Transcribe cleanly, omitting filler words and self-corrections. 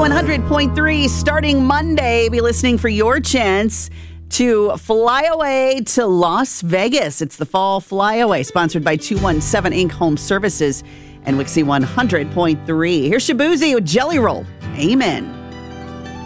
100.3 starting Monday. Be listening for your chance to fly away to Las Vegas. It's the Fall Flyaway, sponsored by 217 Inc. Home Services and Wixie 100.3. Here's Shabuzi with Jelly Roll. Amen.